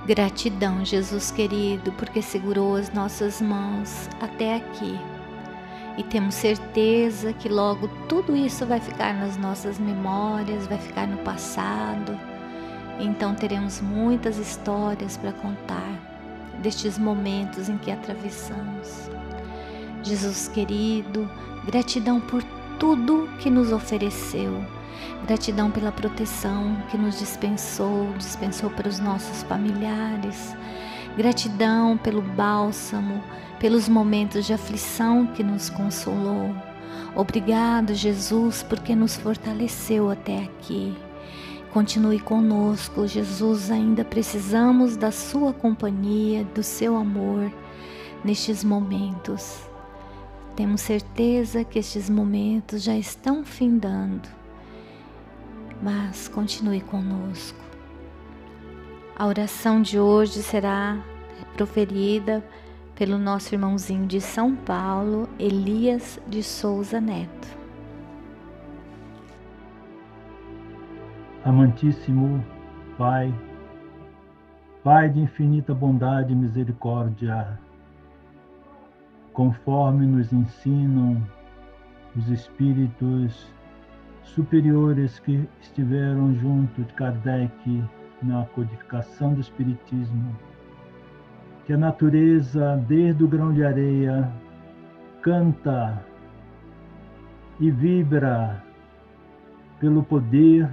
Gratidão, Jesus querido, porque segurou as nossas mãos até aqui. E temos certeza que logo tudo isso vai ficar nas nossas memórias, vai ficar no passado. Então teremos muitas histórias para contar destes momentos em que atravessamos. Jesus querido, gratidão por tudo que nos ofereceu. Gratidão pela proteção que nos dispensou para os nossos familiares. Gratidão pelo bálsamo, pelos momentos de aflição que nos consolou. Obrigado, Jesus, porque nos fortaleceu até aqui. Continue conosco, Jesus, ainda precisamos da sua companhia, do seu amor nestes momentos. Temos certeza que estes momentos já estão findando, mas continue conosco. A oração de hoje será proferida pelo nosso irmãozinho de São Paulo, Elias de Souza Neto. Amantíssimo Pai, Pai de infinita bondade e misericórdia, conforme nos ensinam os espíritos superiores que estiveram junto de Kardec na codificação do Espiritismo, que a natureza, desde o grão de areia, canta e vibra pelo poder,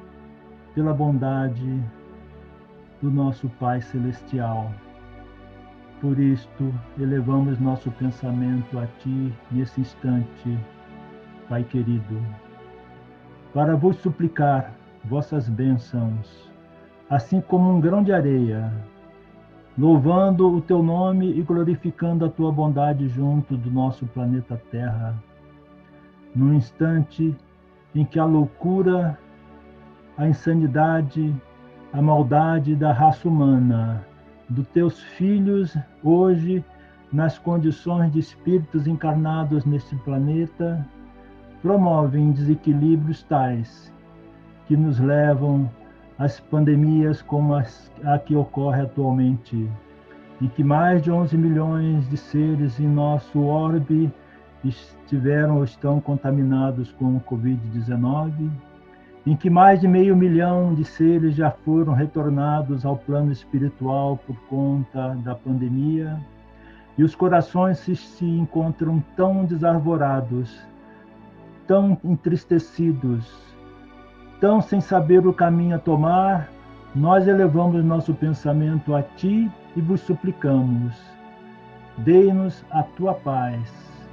pela bondade do nosso Pai Celestial. Por isto, elevamos nosso pensamento a Ti nesse instante, Pai querido, para vos suplicar vossas bênçãos, assim como um grão de areia, louvando o Teu nome e glorificando a Tua bondade junto do nosso planeta Terra, no instante em que a loucura, a insanidade, a maldade da raça humana, dos Teus filhos, hoje, nas condições de espíritos encarnados neste planeta, promovem desequilíbrios tais que nos levam às pandemias como a que ocorre atualmente, em que mais de 11 milhões de seres em nosso orbe estiveram ou estão contaminados com o Covid-19, em que mais de 500 mil de seres já foram retornados ao plano espiritual por conta da pandemia, e os corações se encontram tão desarvorados, tão entristecidos, tão sem saber o caminho a tomar, nós elevamos nosso pensamento a Ti e vos suplicamos, dê-nos a Tua paz,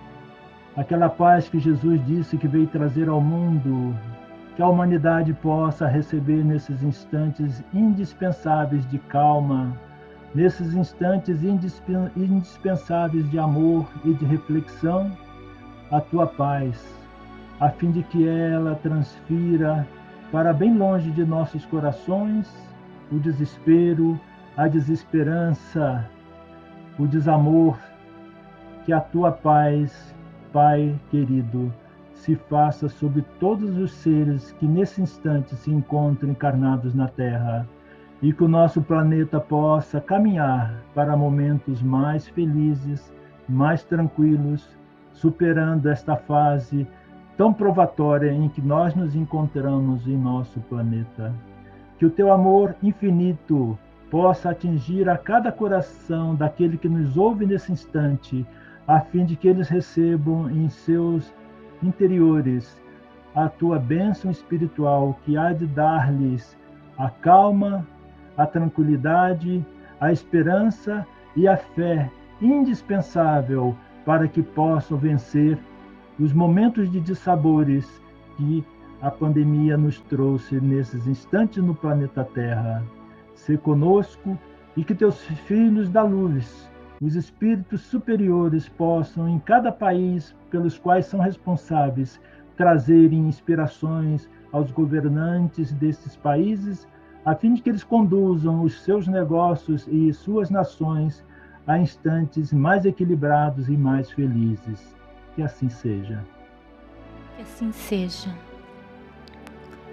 aquela paz que Jesus disse que veio trazer ao mundo, que a humanidade possa receber nesses instantes indispensáveis de calma, nesses instantes indispensáveis de amor e de reflexão, a Tua paz, a fim de que ela transfira para bem longe de nossos corações o desespero, a desesperança, o desamor, que a Tua paz, Pai querido, se faça sobre todos os seres que nesse instante se encontram encarnados na Terra, e que o nosso planeta possa caminhar para momentos mais felizes, mais tranquilos, superando esta fase tão provatória em que nós nos encontramos em nosso planeta. Que o Teu amor infinito possa atingir a cada coração daquele que nos ouve nesse instante, a fim de que eles recebam em seus interiores a Tua bênção espiritual, que há de dar-lhes a calma, a tranquilidade, a esperança e a fé indispensável para que possam vencer os momentos de dissabores que a pandemia nos trouxe nesses instantes no planeta Terra. Sê conosco e que Teus filhos da luz, os espíritos superiores, possam, em cada país pelos quais são responsáveis, trazerem inspirações aos governantes desses países, a fim de que eles conduzam os seus negócios e suas nações a instantes mais equilibrados e mais felizes. Que assim seja. Que assim seja.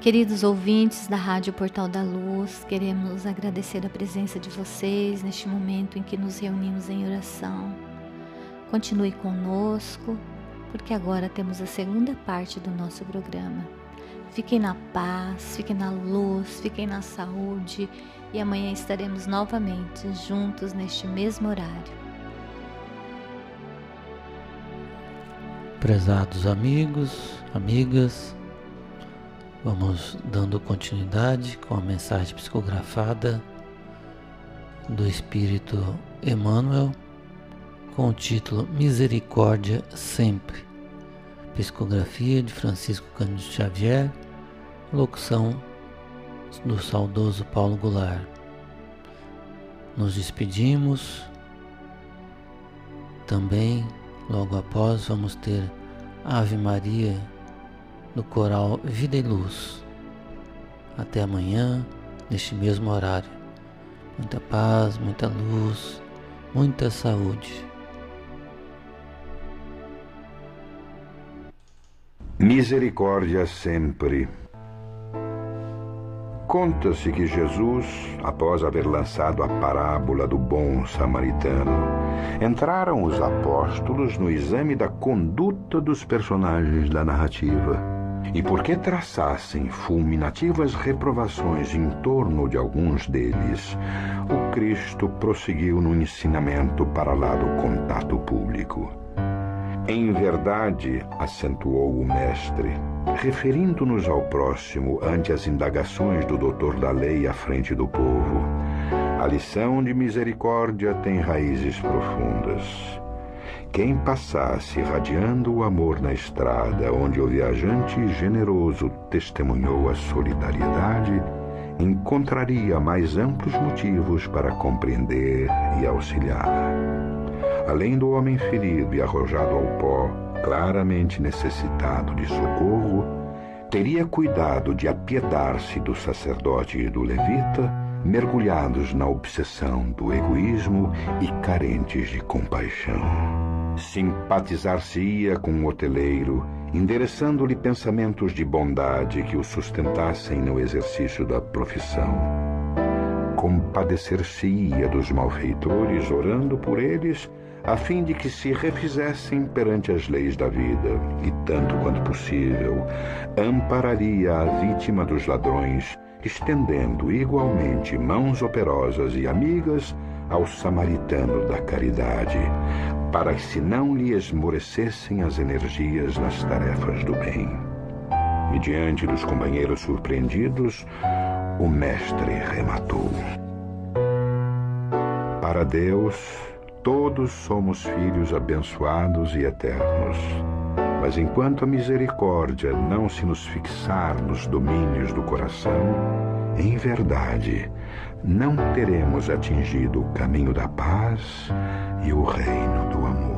Queridos ouvintes da Rádio Portal da Luz, queremos agradecer a presença de vocês neste momento em que nos reunimos em oração. Continue conosco, porque agora temos a segunda parte do nosso programa. Fiquem na paz, fiquem na luz, fiquem na saúde e amanhã estaremos novamente juntos neste mesmo horário. Prezados amigos, amigas, vamos dando continuidade com a mensagem psicografada do Espírito Emmanuel com o título Misericórdia Sempre. Psicografia de Francisco Cândido Xavier, locução do saudoso Paulo Goulart. Nos despedimos. Também, logo após, vamos ter Ave Maria do coral Vida e Luz. Até amanhã, neste mesmo horário. Muita paz, muita luz, muita saúde. Misericórdia sempre. Conta-se que Jesus, após haver lançado a parábola do bom samaritano, entraram os apóstolos no exame da conduta dos personagens da narrativa. E porque traçassem fulminativas reprovações em torno de alguns deles, o Cristo prosseguiu no ensinamento para lá do contato público. Em verdade, acentuou o mestre, referindo-nos ao próximo ante as indagações do doutor da lei à frente do povo, a lição de misericórdia tem raízes profundas. Quem passasse irradiando o amor na estrada onde o viajante generoso testemunhou a solidariedade, encontraria mais amplos motivos para compreender e auxiliar. Além do homem ferido e arrojado ao pó, claramente necessitado de socorro, teria cuidado de apiedar-se do sacerdote e do levita, mergulhados na obsessão do egoísmo e carentes de compaixão. Simpatizar-se-ia com o hoteleiro, endereçando-lhe pensamentos de bondade que o sustentassem no exercício da profissão. Compadecer-se-ia dos malfeitores, orando por eles, a fim de que se refizessem perante as leis da vida, e, tanto quanto possível, ampararia a vítima dos ladrões, estendendo igualmente mãos operosas e amigas ao samaritano da caridade, para que se não lhe esmorecessem as energias nas tarefas do bem. E diante dos companheiros surpreendidos, o mestre rematou: para Deus, todos somos filhos abençoados e eternos. Mas enquanto a misericórdia não se nos fixar nos domínios do coração, em verdade, não teremos atingido o caminho da paz e o reino do amor.